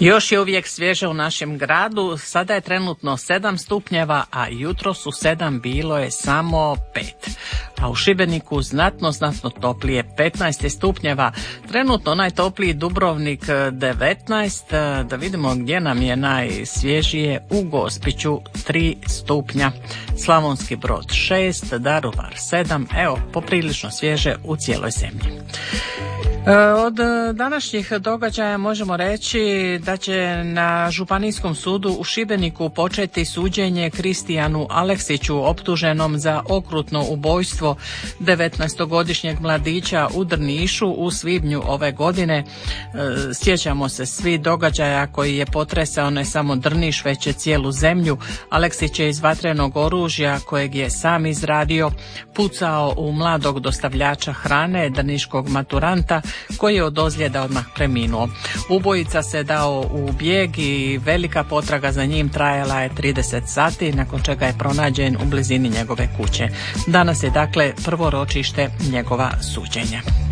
Još je uvijek svježe u našem gradu, sada je trenutno 7 stupnjeva, a jutro su 7, bilo je samo 5. A u Šibeniku znatno toplije, 15 stupnjeva, trenutno najtopliji Dubrovnik 19, da vidimo gdje nam je najsvježije, u Gospiću 3 stupnja, Slavonski Brod 6, Daruvar 7, evo poprilično svježe u cijeloj zemlji. Od današnjih događaja možemo reći da će na Županijskom sudu u Šibeniku početi suđenje Kristijanu Aleksiću, optuženom za okrutno ubojstvo 19-godišnjeg mladića u Drnišu u svibnju ove godine. Sjećamo se svi događaja koji je potresao ne samo Drniš, već i cijelu zemlju. Aleksić je iz vatrenog oružja kojeg je sam izradio pucao u mladog dostavljača hrane, drniškog maturanta, koji je od ozljeda odmah preminuo. Ubojica se dao u bijeg i velika potraga za njim trajala je 30 sati, nakon čega je pronađen u blizini njegove kuće. Danas je dakle prvo ročište njegova suđenja.